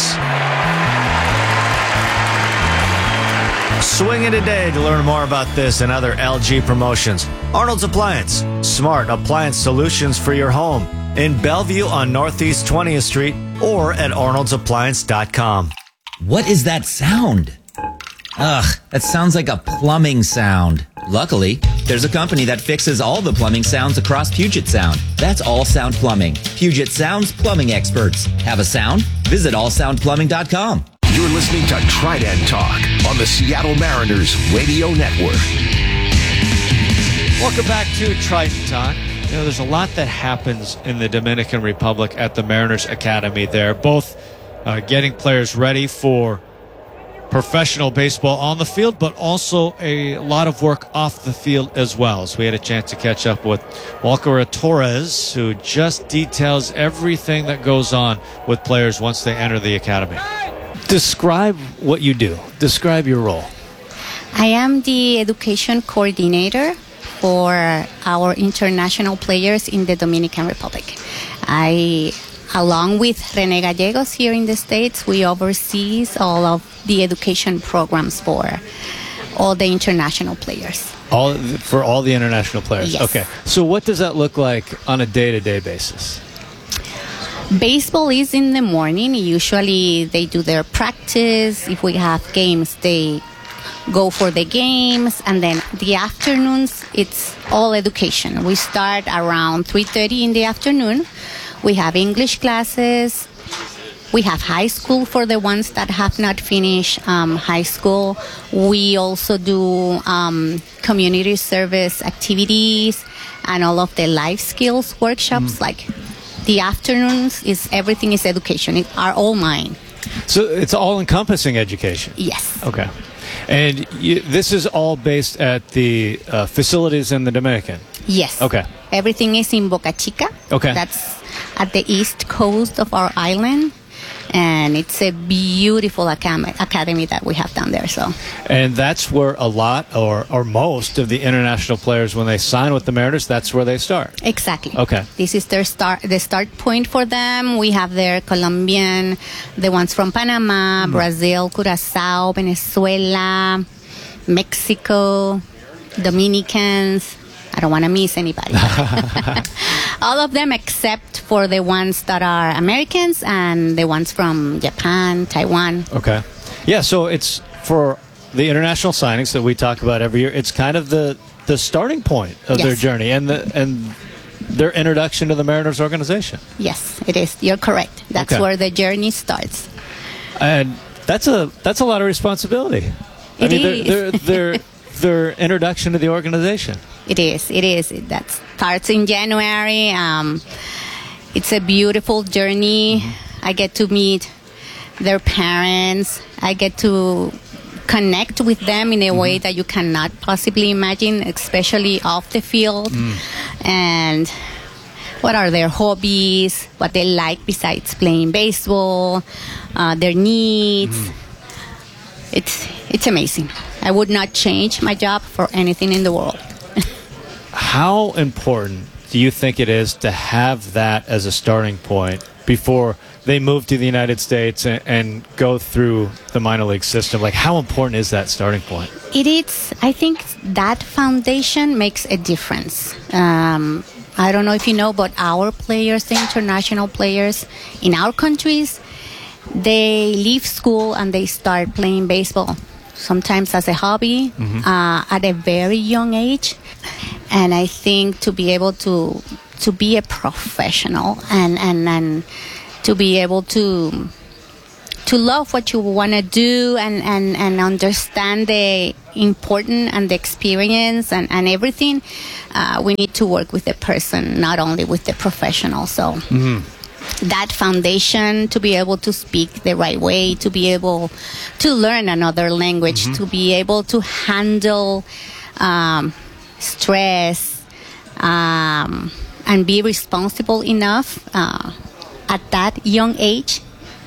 Swing in today to learn more about this and other L G promotions. Arnold's Appliance, smart appliance solutions for your home. In Bellevue on Northeast twentieth Street or at arnolds appliance dot com. What is that sound? Ugh, that sounds like a plumbing sound. Luckily, there's a company that fixes all the plumbing sounds across Puget Sound. That's All Sound Plumbing. Puget Sound's plumbing experts. Have a sound? Visit all sound plumbing dot com. You're listening to Trident Talk on the Seattle Mariners Radio Network. Welcome back to Trident Talk. You know, there's a lot that happens in the Dominican Republic at the Mariners Academy there, both uh, getting players ready for professional baseball on the field, but also a lot of work off the field as well. So we had a chance to catch up with Walker Torres, who just details everything that goes on with players once they enter the academy. Describe what you do. Describe your role. I am the education coordinator for our international players in the Dominican Republic. I, along with Rene Gallegos here in the States, we oversee all of the education programs for all the international players. All for all the international players? Yes. Okay. So what does that look like on a day-to-day basis? Baseball is in the morning. Usually they do their practice. If we have games, they go for the games, and then the afternoons, it's all education. We start around three thirty in the afternoon. We have English classes. We have high school for the ones that have not finished um, high school. We also do um, community service activities and all of the life skills workshops. Mm. Like the afternoons, is everything is education. It are all mine. So it's all-encompassing education? Yes. Okay. And you, this is all based at the uh, facilities in the Dominican? Yes. Okay. Everything is in Boca Chica. Okay. That's at the east coast of our island. And it's a beautiful academy, academy that we have down there. So, and that's where a lot or, or most of the international players, when they sign with the Mariners, that's where they start. Exactly. Okay. This is their start, the start point for them. We have their Colombian, the ones from Panama, mm. Brazil, Curacao, Venezuela, Mexico, Dominicans. I don't want to miss anybody. All of them except for the ones that are Americans and the ones from Japan, Taiwan. Okay. Yeah, so it's for the international signings that we talk about every year. It's kind of the, the starting point of yes. their journey and the and their introduction to the Mariners organization. Yes, it is. You're correct. That's okay. where the journey starts. And that's a that's a lot of responsibility. It I mean, is. Their, their, their introduction to the organization. It is. It is. That starts in January. Um, it's a beautiful journey. Mm-hmm. I get to meet their parents. I get to connect with them in a mm-hmm. way that you cannot possibly imagine, especially off the field. Mm. And what are their hobbies, what they like besides playing baseball, uh, their needs. Mm. It's it's amazing. I would not change my job for anything in the world. How important do you think it is to have that as a starting point before they move to the United States and, and go through the minor league system? Like, how important is that starting point? It is. I think that foundation makes a difference. Um, I don't know if you know, but our players, the international players in our countries, they leave school and they start playing baseball, sometimes as a hobby, mm-hmm. uh, at a very young age. And I think to be able to to be a professional and, and, and to be able to to love what you want to do and, and, and understand the important and the experience and, and everything, uh, we need to work with the person, not only with the professional. So mm-hmm. that foundation to be able to speak the right way, to be able to learn another language, mm-hmm. to be able to handle um, stress um, and be responsible enough uh, at that young age.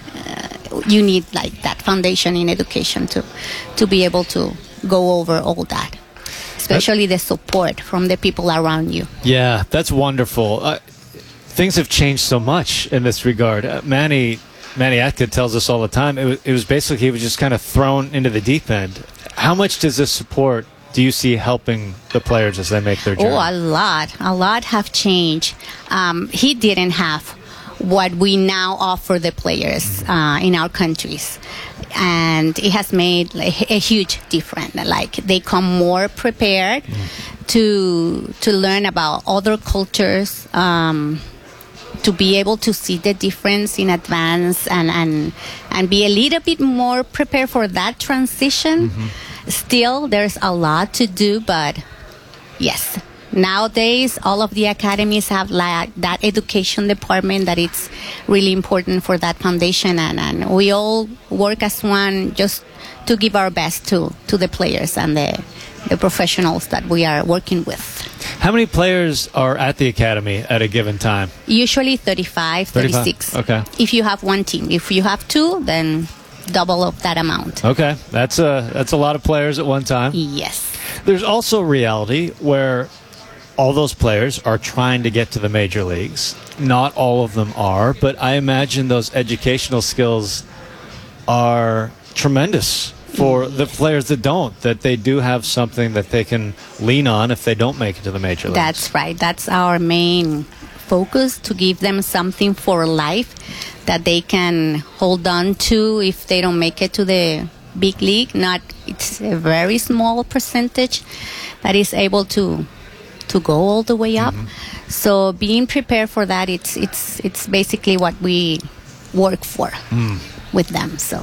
Uh, you need like that foundation in education to to be able to go over all that, especially the support from the people around you. Yeah, that's wonderful. Uh, things have changed so much in this regard. Uh, Manny Manny Atka tells us all the time. It was, it was basically he was just kind of thrown into the deep end. How much does this support do you see helping the players as they make their journey? Oh, a lot. A lot have changed. Um, he didn't have what we now offer the players uh, in our countries, and it has made like, a huge difference. Like they come more prepared mm. to to learn about other cultures, um, to be able to see the difference in advance, and and and be a little bit more prepared for that transition. Mm-hmm. Still, there's a lot to do, but yes. Nowadays, all of the academies have like that education department that it's really important for that foundation, and, and we all work as one just to give our best to, to the players and the, the professionals that we are working with. How many players are at the academy at a given time? Usually thirty-five, thirty-five? thirty-six. Okay. If you have one team. If you have two, then double of that amount. Okay. That's a, that's a lot of players at one time. Yes. There's also reality where all those players are trying to get to the major leagues. Not all of them are, but I imagine those educational skills are tremendous for the players that don't, that they do have something that they can lean on if they don't make it to the major leagues. That's right. That's our main focus, to give them something for life that they can hold on to if they don't make it to the big league. Not, it's a very small percentage that is able to to go all the way up. Mm-hmm. So being prepared for that, it's it's it's basically what we work for mm. with them. So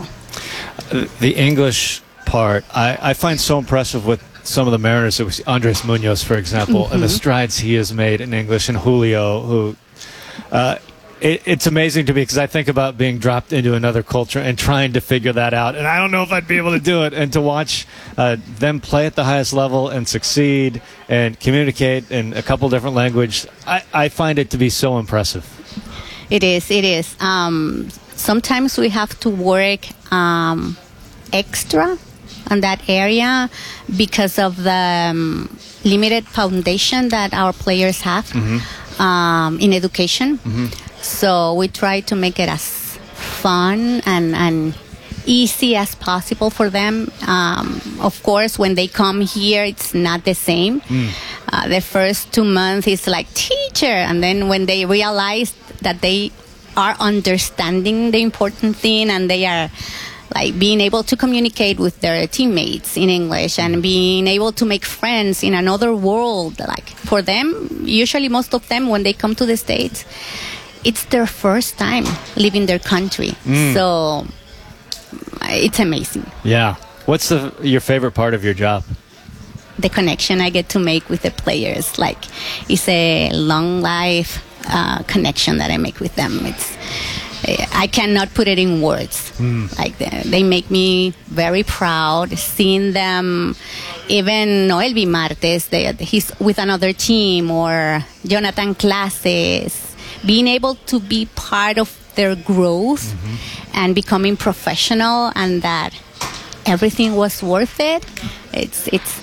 the English part, I, I find so impressive with some of the Mariners. It was Andres Munoz, for example, mm-hmm. and the strides he has made in English, and Julio, who uh, it, it's amazing to me because I think about being dropped into another culture and trying to figure that out, and I don't know if I'd be able to do it. And to watch uh, them play at the highest level and succeed and communicate in a couple different languages, I, I find it to be so impressive. It is, it is. Um, sometimes we have to work um, extra on that area because of the um, limited foundation that our players have mm-hmm. um, in education. Mm-hmm. So we try to make it as fun and, and easy as possible for them. Um, of course, when they come here, it's not the same. Mm. Uh, the first two months is like, teacher. And then when they realize that they are understanding the important thing and they are like being able to communicate with their teammates in English and being able to make friends in another world. Like for them, usually most of them, when they come to the States, it's their first time leaving their country. Mm. So it's amazing. Yeah. What's the your favorite part of your job? The connection I get to make with the players. Like it's a long life uh, connection that I make with them. It's I cannot put it in words. Mm. Like they, they make me very proud seeing them. Even Noelvi Martes, they, he's with another team, or Jonathan Clases, being able to be part of their growth mm-hmm. and becoming professional, and that everything was worth it. It's it's.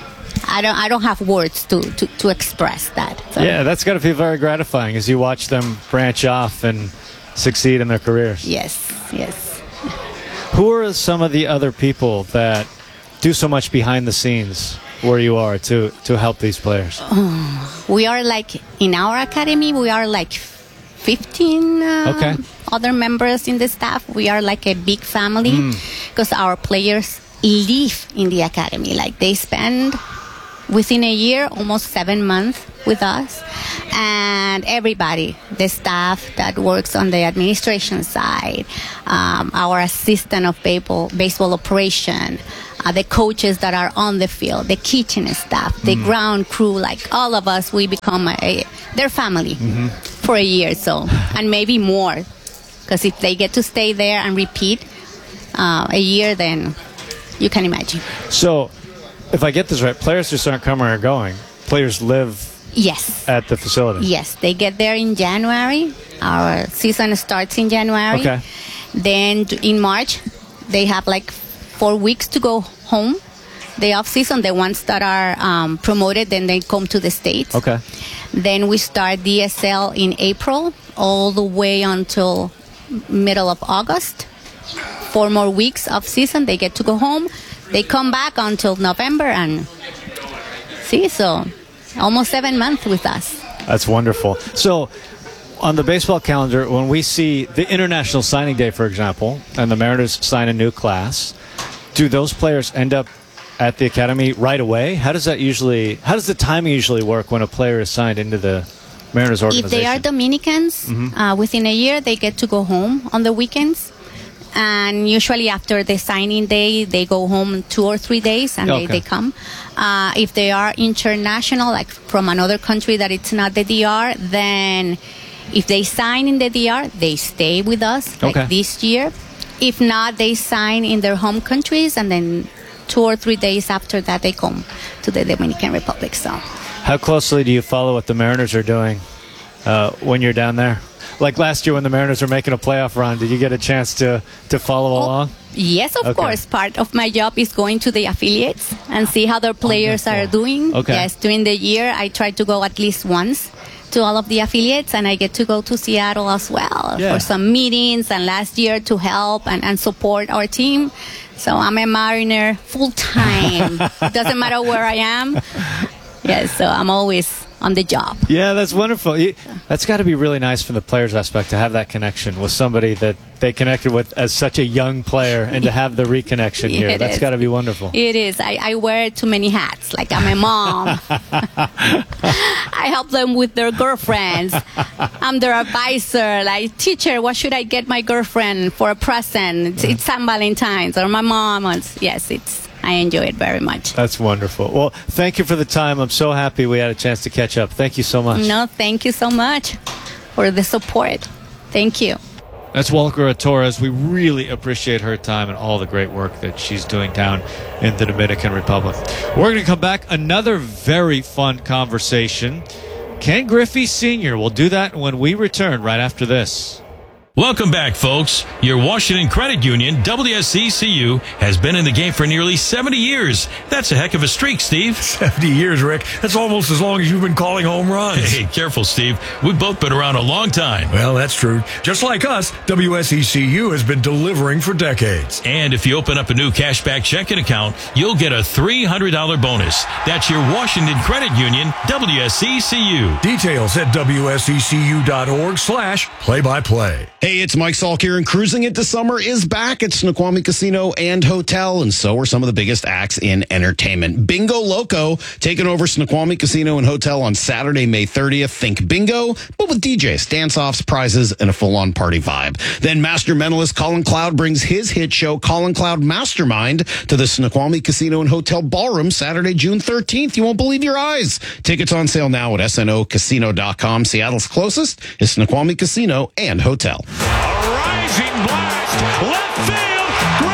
I don't I don't have words to, to, to express that. So. Yeah, that's got to feel very gratifying as you watch them branch off and succeed in their careers. Yes, yes. Who are some of the other people that do so much behind the scenes where you are to, to help these players? Oh, we are like, in our academy, we are like fifteen uh, okay. other members in the staff. We are like a big family because mm. our players live in the academy. Like they spend within a year almost seven months with us, and everybody, the staff that works on the administration side, um, our assistant of baseball, baseball operation, uh, the coaches that are on the field, the kitchen staff, the mm. ground crew, like all of us, we become a, a their family mm-hmm. for a year, so, and maybe more, because if they get to stay there and repeat uh, a year, then you can imagine. So, if I get this right, players just aren't coming or going. Players live yes. at the facility. Yes, they get there in January. Our season starts in January. Okay. Then in March, they have like four weeks to go home. The off season, the ones that are um, promoted, then they come to the States. Okay. Then we start D S L in April, all the way until middle of August. Four more weeks off season, they get to go home. They come back until November, and see, so almost seven months with us. That's wonderful. So on the baseball calendar, when we see the International Signing Day, for example, and the Mariners sign a new class, do those players end up at the academy right away? How does that usually, how does the timing usually work when a player is signed into the Mariners organization? If they are Dominicans, mm-hmm. uh, within a year, they get to go home on the weekends. And usually after the signing day, they go home two or three days, and okay. they, they come. Uh, if they are international, like from another country that it's not the D R, then if they sign in the D R, they stay with us, like okay. this year. If not, they sign in their home countries, and then two or three days after that, they come to the Dominican Republic. So, how closely do you follow what the Mariners are doing uh, when you're down there? Like last year when the Mariners were making a playoff run, did you get a chance to, to follow oh, along? Yes, of okay. course. Part of my job is going to the affiliates and see how their players oh, are doing. Okay. Yes, during the year, I try to go at least once to all of the affiliates, and I get to go to Seattle as well yeah. for some meetings, and last year to help and, and support our team. So I'm a Mariner full-time. It doesn't matter where I am. Yes, so I'm always on the job. Yeah, that's wonderful. That's got to be really nice from the players' aspect to have that connection with somebody that they connected with as such a young player, and to have the reconnection here. That's got to be wonderful. It is. I, I wear too many hats. Like I'm a mom. I help them with their girlfriends. I'm their advisor. Like, teacher, what should I get my girlfriend for a present? It's, it's Saint Valentine's, or my mom. It's, yes, it's. I enjoy it very much. That's wonderful. Well, thank you for the time. I'm so happy we had a chance to catch up. Thank you so much. No, thank you so much for the support. Thank you. That's Walker Torres. We really appreciate her time and all the great work that she's doing down in the Dominican Republic. We're going to come back. Another very fun conversation. Ken Griffey Senior We'll do that when we return right after this. Welcome back, folks. Your Washington Credit Union, W S C C U, has been in the game for nearly seventy years. That's a heck of a streak, Steve. seventy years, Rick. That's almost as long as you've been calling home runs. Hey, careful, Steve. We've both been around a long time. Well, that's true. Just like us, W S C C U has been delivering for decades. And if you open up a new cashback checking account, you'll get a three hundred dollars bonus. That's your Washington Credit Union, W S C C U. Details at W S C C U dot org slash play-by-play. Hey, it's Mike Salk here, and Cruising Into Summer is back at Snoqualmie Casino and Hotel, and so are some of the biggest acts in entertainment. Bingo Loco taking over Snoqualmie Casino and Hotel on Saturday, May thirtieth. Think bingo, but with D Js, dance-offs, prizes, and a full-on party vibe. Then Master Mentalist Colin Cloud brings his hit show, Colin Cloud Mastermind, to the Snoqualmie Casino and Hotel Ballroom Saturday, June thirteenth. You won't believe your eyes. Tickets on sale now at S N O casino dot com. Seattle's closest is Snoqualmie Casino and Hotel. A rising blast, left field,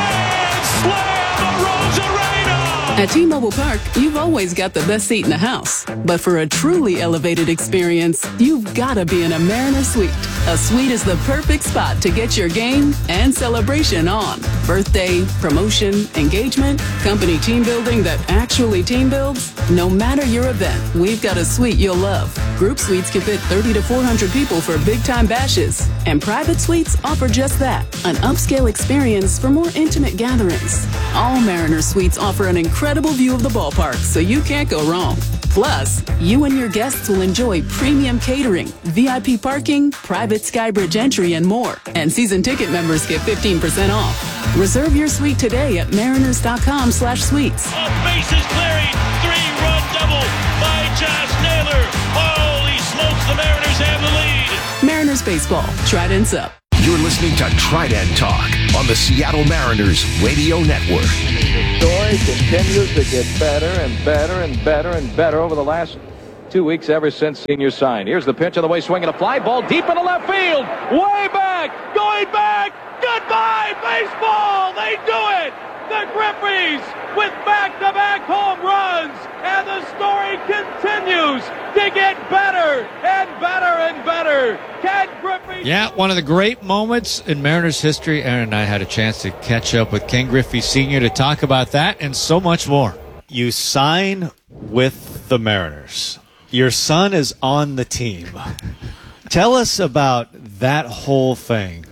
grand slam, Rosarena. At T-Mobile Park, you've always got the best seat in the house. But for a truly elevated experience, you've got to be in a Mariner Suite. A suite is the perfect spot to get your game and celebration on. Birthday, promotion, engagement, company team building that actually team builds. No matter your event, we've got a suite you'll love. Group suites can fit thirty to four hundred people for big-time bashes. And private suites offer just that, an upscale experience for more intimate gatherings. All Mariner suites offer an incredible view of the ballpark, so you can't go wrong. Plus, you and your guests will enjoy premium catering, V I P parking, private Skybridge entry, and more. And season ticket members get fifteen percent off. Reserve your suite today at mariners.com slash suites. A bases clearing, three-run double by Josh Naylor. Holy smokes, the Mariners have the lead. Mariners baseball, Trident's up. You're listening to Trident Talk on the Seattle Mariners Radio Network. The story continues to get better and better and better and better over the last two weeks ever since Senior signed. Here's the pitch on the way, swinging a fly ball deep in the left field. Way back, going back. Goodbye, baseball. They do it. The Griffeys with back-to-back home runs. And the story continues to get better and better and better. Ken Griffey. Yeah, one of the great moments in Mariners history. Aaron and I had a chance to catch up with Ken Griffey Senior to talk about that and so much more. You sign with the Mariners. Your son is on the team. Tell us about that whole thing.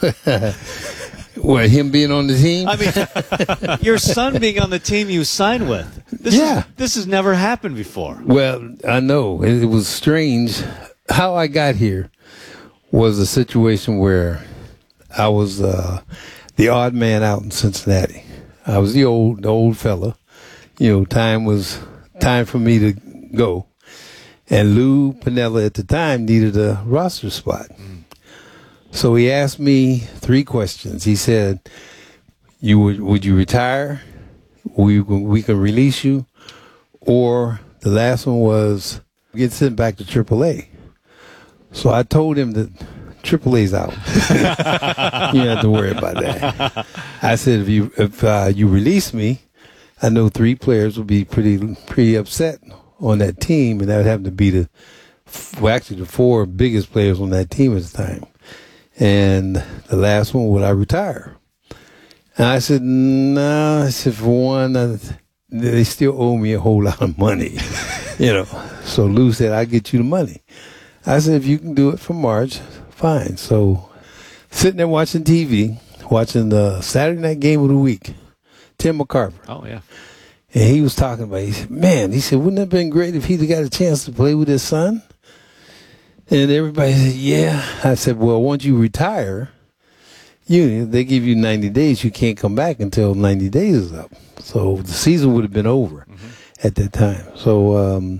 What, him being on the team? I mean, your son being on the team you signed with. This yeah. Is, this has never happened before. Well, I know. It, it was strange. How I got here was a situation where I was uh, the odd man out in Cincinnati. I was the old the old fella. You know, time was time for me to go. And Lou Piniella at the time needed a roster spot. Mm. So he asked me three questions. He said, "You would would you retire? We we can release you, or the last one was get sent back to triple A." So I told him that triple A's out. You don't have to worry about that. I said, "If you if uh, you release me, I know three players will be pretty pretty upset on that team, and that would happen to be the well, actually the four biggest players on that team at the time." And the last one, would I retire? And I said, no. I said, for one, uh, they still owe me a whole lot of money, you know. So Lou said, I'll get you the money. I said, if you can do it for March, fine. So sitting there watching T V, watching the Saturday night game of the week, Tim McCarver. Oh, yeah. And he was talking about, he said, man, he said, wouldn't it have been great if he'd got a chance to play with his son? And everybody said, yeah. I said, well, once you retire, you they give you ninety days. You can't come back until ninety days is up. So the season would have been over mm-hmm. at that time. So um,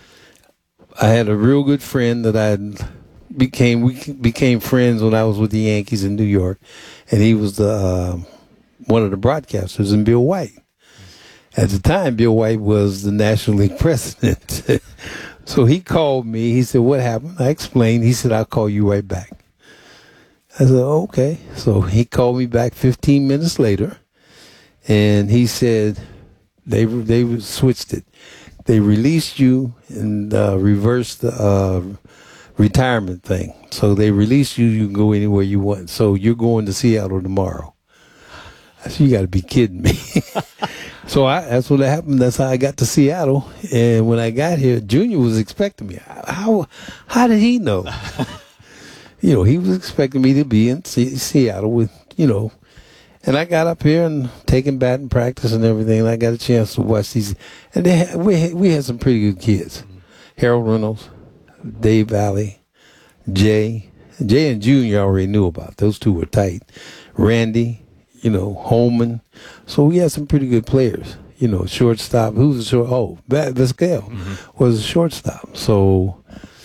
I had a real good friend that I became, we became friends when I was with the Yankees in New York. And he was the uh, one of the broadcasters, and Bill White. At the time, Bill White was the National League president. So he called me. He said, what happened? I explained. He said, I'll call you right back. I said, okay. So he called me back fifteen minutes later, and he said, they they switched it. They released you and uh, reversed the uh, retirement thing. So they released you. You can go anywhere you want. So you're going to Seattle tomorrow. I said, you got to be kidding me. So I, that's what happened. That's how I got to Seattle. And when I got here, Junior was expecting me. How how did he know? You know, he was expecting me to be in C- Seattle with, you know. And I got up here and taking batting practice and everything. And I got a chance to watch these. And they had, we, had, we had some pretty good kids. Harold Reynolds, Dave Valley, Jay. Jay and Junior I already knew about. Those two were tight. Randy. You know, Holman. So we had some pretty good players. You know, shortstop. Who was the short? Oh, Vizquel mm-hmm. was a shortstop. So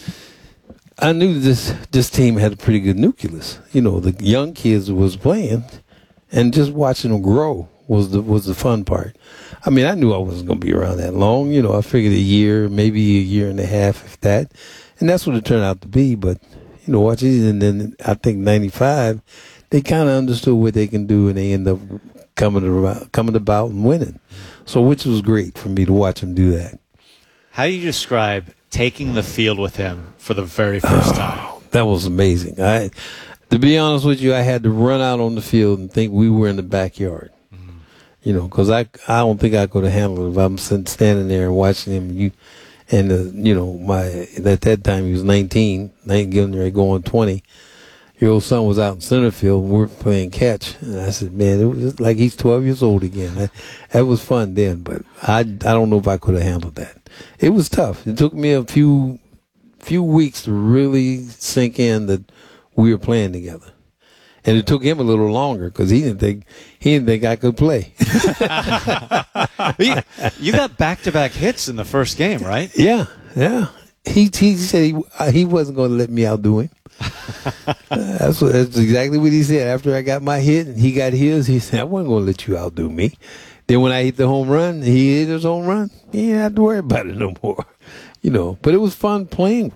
I knew this this team had a pretty good nucleus. You know, the young kids was playing, and just watching them grow was the was the fun part. I mean, I knew I wasn't going to be around that long. You know, I figured a year, maybe a year and a half, if that, and that's what it turned out to be. But you know, watching, and then I think ninety-five. They kind of understood what they can do, and they end up coming around, coming about and winning. So, which was great for me to watch them do that. How do you describe taking the field with him for the very first time? Oh, That was amazing. I, to be honest with you, I had to run out on the field and think we were in the backyard. Mm-hmm. You know, because I, I don't think I could have handled it if I'm sitting, standing there and watching him. You, and uh, you know, my at that time he was nineteen, getting ready to go on twenty. Your old son was out in center field. And we were playing catch, and I said, "Man, it was just like he's twelve years old again." That, that was fun then, but I, I don't know if I could have handled that. It was tough. It took me a few, few weeks to really sink in that we were playing together, and it took him a little longer because he didn't think he didn't think I could play. you, you got back-to-back hits in the first game, right? Yeah, yeah. He he said he he wasn't going to let me outdo him. that's, what, that's exactly what he said. After I got my hit and he got his, he said, I wasn't going to let you outdo me. Then when I hit the home run, he hit his home run. He didn't have to worry about it no more. You know, but it was fun playing